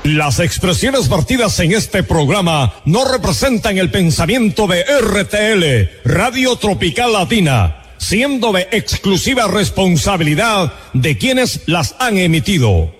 Las expresiones vertidas en este programa no representan el pensamiento de RTL, Radio Tropical Latina, siendo de exclusiva responsabilidad de quienes las han emitido.